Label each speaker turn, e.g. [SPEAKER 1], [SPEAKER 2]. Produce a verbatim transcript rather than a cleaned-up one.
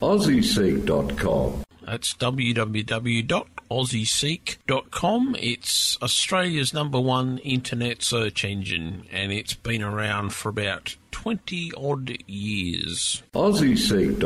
[SPEAKER 1] aussie seek dot com.
[SPEAKER 2] That's w w w dot aussie seek dot com. It's Australia's number one internet search engine, and it's been around for about twenty odd years.
[SPEAKER 1] aussie seek